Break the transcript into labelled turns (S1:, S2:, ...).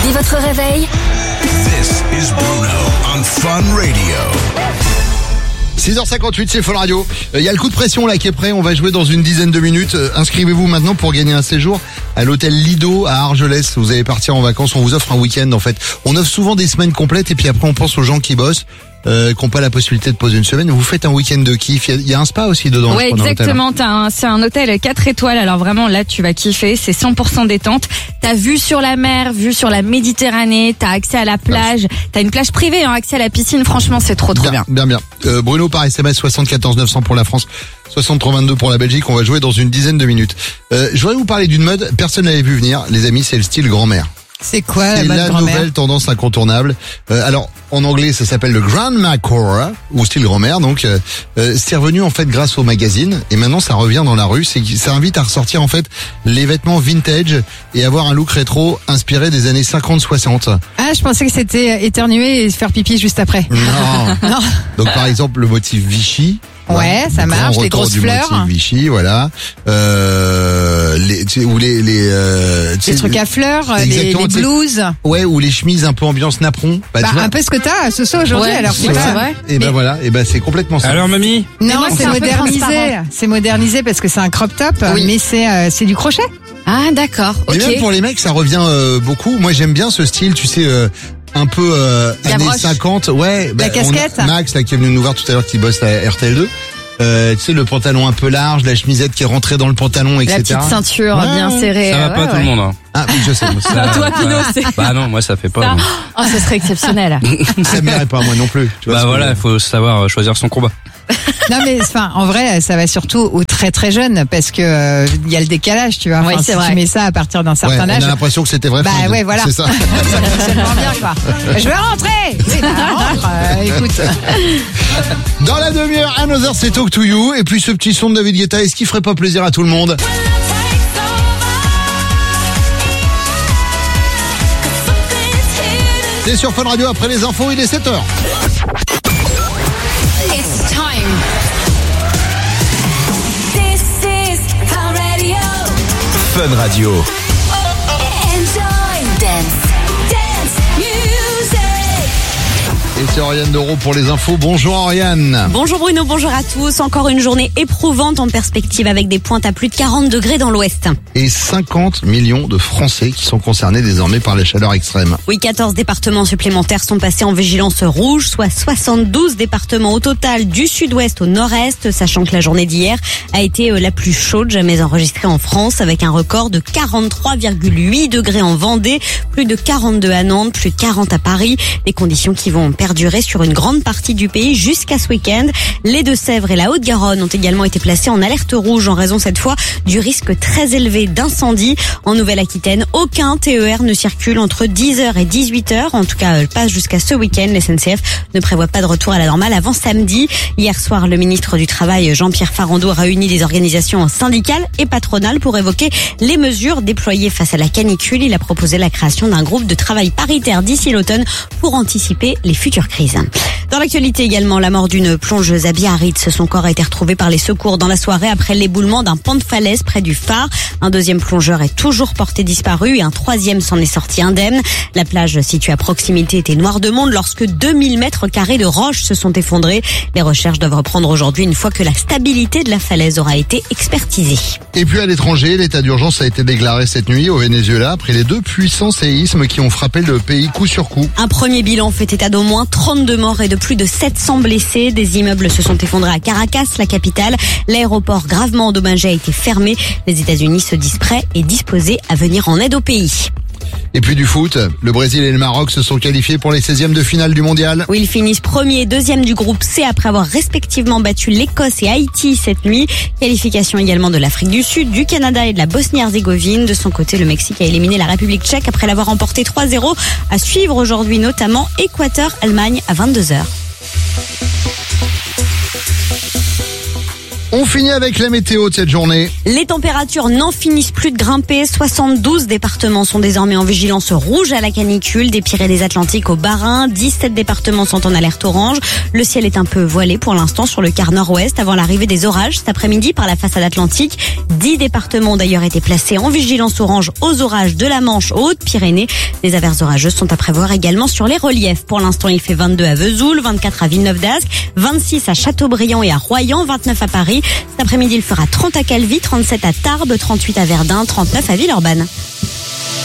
S1: Dès votre réveil,
S2: This is Bruno on Fun Radio.
S3: 6h58, c'est Fun Radio. Il y a le coup de pression là qui est prêt, on va jouer dans une dizaine de minutes. Inscrivez-vous maintenant pour gagner un séjour à l'hôtel Lido à Argelès. Vous allez partir en vacances, on vous offre un week-end en fait. On offre souvent des semaines complètes et puis après on pense aux gens qui bossent. Qui n'ont pas la possibilité de poser une semaine. Vous faites un week-end de kiff. Il y a un spa aussi dedans.
S4: Ouais, exactement. C'est un hôtel 4 étoiles. Alors vraiment, là, tu vas kiffer. C'est 100% détente. T'as vue sur la mer, vue sur la Méditerranée. T'as accès à la plage. T'as une plage privée, accès à la piscine. Franchement, c'est trop bien.
S3: Bien. Bruno par SMS 74 900 pour la France, 63 22 pour la Belgique. On va jouer dans une dizaine de minutes. Je voudrais vous parler d'une mode. Personne n'avait vu venir. Les amis, c'est le style grand-mère.
S5: C'est quoi
S3: c'est la nouvelle tendance incontournable. Alors en anglais ça s'appelle le Grandma Core ou style grand-mère. Donc c'est revenu en fait grâce au magazine et maintenant ça revient dans la rue. Ça invite à ressortir en fait les vêtements vintage et avoir un look rétro inspiré des années 50-60.
S5: Ah, je pensais que c'était éternuer et faire pipi juste après.
S3: Non. Donc par exemple le motif Vichy.
S5: Ouais, ça marche, les grosses fleurs.
S3: Motif Vichy, voilà. Les
S5: trucs à fleurs, les blouses.
S3: Ouais, ou les chemises un peu ambiance napperon.
S5: Un peu ce que t'as, Soso, aujourd'hui, alors c'est
S4: vrai.
S3: Et ben voilà, et ben c'est complètement ça.
S6: Alors mamie?
S5: Non, c'est modernisé. C'est modernisé parce que c'est un crop top, mais c'est du crochet.
S4: Ah, d'accord.
S3: Et
S4: Ok.
S3: même pour les mecs, ça revient beaucoup. Moi, j'aime bien ce style, tu sais, un peu années 50. Ouais.
S5: La casquette.
S3: Max, là, qui est venu nous voir tout à l'heure, qui bosse à RTL2. Tu sais, le pantalon un peu large, la chemisette qui est rentrée dans le pantalon, etc.
S4: La petite ceinture bien serrée.
S6: Ça va pas tout le monde, hein.
S3: Ah oui, je sais.
S6: Ça,
S4: Toi, Pino, c'est...
S6: Bah non, moi ça fait pas.
S4: Ça,
S6: moi.
S4: ce serait exceptionnel.
S3: Ça m'irait pas, moi non plus. Tu vois
S6: Bah voilà, il faut savoir choisir son combat.
S5: Non mais en vrai, ça va surtout aux très très jeunes parce que il y a le décalage, tu vois.
S4: Oui, c'est
S5: si
S4: vrai.
S5: tu mets ça à partir d'un certain âge.
S3: On a l'impression que c'était vrai.
S5: Bah
S3: fringue.
S5: ouais, voilà.
S3: C'est ça.
S5: Ça fonctionne pas bien, quoi. Je veux rentrer. Oui, rentre. Écoute.
S3: Dans la demi-heure, Another c'est Talk to You. Et puis ce petit son de David Guetta, est-ce qu'il ferait pas plaisir à tout le monde? C'est sur Fun Radio après les infos, il est 7h.
S1: it's time. This is Fun Radio.
S2: Fun Radio.
S1: Enjoy. Dance music.
S3: Et c'est Oriane Doro pour les infos. Bonjour Oriane.
S7: Bonjour Bruno, bonjour à tous. Encore une journée éprouvante en perspective avec des pointes à plus de 40 degrés dans l'ouest.
S3: Et 50 millions de Français qui sont concernés désormais par les chaleurs extrêmes.
S7: Oui, 14 départements supplémentaires sont passés en vigilance rouge, soit 72 départements au total du sud-ouest au nord-est, sachant que la journée d'hier a été la plus chaude jamais enregistrée en France avec un record de 43,8 degrés en Vendée, plus de 42 à Nantes, plus de 40 à Paris. Des conditions qui vont perdurer sur une grande partie du pays jusqu'à ce week-end. Les Deux-Sèvres et la Haute-Garonne ont également été placés en alerte rouge en raison cette fois du risque très élevé d'incendie. En Nouvelle-Aquitaine, aucun TER ne circule entre 10h et 18h. En tout cas, pas jusqu'à ce week-end. La SNCF ne prévoit pas de retour à la normale avant samedi. Hier soir, le ministre du Travail, Jean-Pierre Farandou, a réuni des organisations syndicales et patronales pour évoquer les mesures déployées face à la canicule. Il a proposé la création d'un groupe de travail paritaire d'ici l'automne pour anticiper les futures crises. Dans l'actualité également, la mort d'une plongeuse à Biarritz. Son corps a été retrouvé par les secours dans la soirée après l'éboulement d'un pan de falaise près du phare. Un deuxième plongeur est toujours porté disparu et un troisième s'en est sorti indemne. La plage située à proximité était noire de monde lorsque 2000 mètres carrés de roches se sont effondrés. Les recherches doivent reprendre aujourd'hui une fois que la stabilité de la falaise aura été expertisée.
S3: Et puis à l'étranger, l'état d'urgence a été déclaré cette nuit au Venezuela après les 2 puissants séismes qui ont frappé le pays coup sur coup.
S7: Un premier bilan fait état d'au moins 32 morts et de plus de 700 blessés. Des immeubles se sont effondrés à Caracas, la capitale. L'aéroport gravement endommagé a été fermé. Les États-Unis se disent prêts et disposés à venir en aide au pays.
S3: Et puis du foot, le Brésil et le Maroc se sont qualifiés pour les 16e de finale du mondial.
S7: Où ils finissent premier et deuxième du groupe C après avoir respectivement battu l'Écosse et Haïti cette nuit. Qualification également de l'Afrique du Sud, du Canada et de la Bosnie-Herzégovine. De son côté, le Mexique a éliminé la République tchèque après l'avoir emporté 3-0. À suivre aujourd'hui notamment Équateur-Allemagne à 22h.
S3: On finit avec la météo de cette journée.
S7: Les températures n'en finissent plus de grimper. 72 départements sont désormais en vigilance rouge à la canicule, des Pyrénées-Atlantiques au Bas-Rhin. 17 départements sont en alerte orange. Le ciel est un peu voilé pour l'instant sur le quart nord-ouest avant l'arrivée des orages cet après-midi par la façade atlantique. 10 départements ont d'ailleurs été placés en vigilance orange aux orages de la Manche aux Hautes-Pyrénées. Des averses orageuses sont à prévoir également sur les reliefs. Pour l'instant, il fait 22 à Vesoul, 24 à Villeneuve-d'Ascq, 26 à Châteaubriand et à Royan, 29 à Paris. Cet après-midi, il fera 30 à Calvi, 37 à Tarbes, 38 à Verdun, 39 à Villeurbanne.